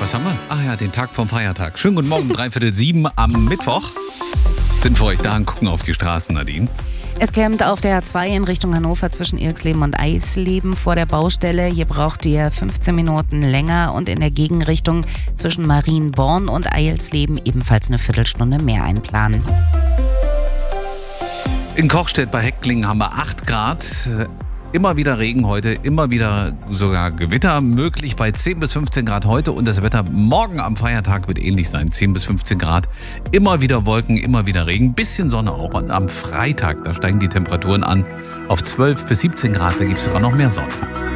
Was haben wir? Ach ja, den Tag vom Feiertag. Schönen guten Morgen, 6:45 am Mittwoch. Sind für euch da und gucken auf die Straßen, Nadine. Es kämmt auf der A2 in Richtung Hannover zwischen Irxleben und Eisleben vor der Baustelle. Hier braucht ihr 15 Minuten länger und in der Gegenrichtung zwischen Marienborn und Eisleben ebenfalls eine Viertelstunde mehr einplanen. In Kochstedt bei Hecklingen haben wir 8 Grad. Immer wieder Regen heute, immer wieder sogar Gewitter möglich bei 10 bis 15 Grad heute. Und das Wetter morgen am Feiertag wird ähnlich sein, 10 bis 15 Grad. Immer wieder Wolken, immer wieder Regen, bisschen Sonne auch. Und am Freitag, da steigen die Temperaturen an auf 12 bis 17 Grad, da gibt es sogar noch mehr Sonne.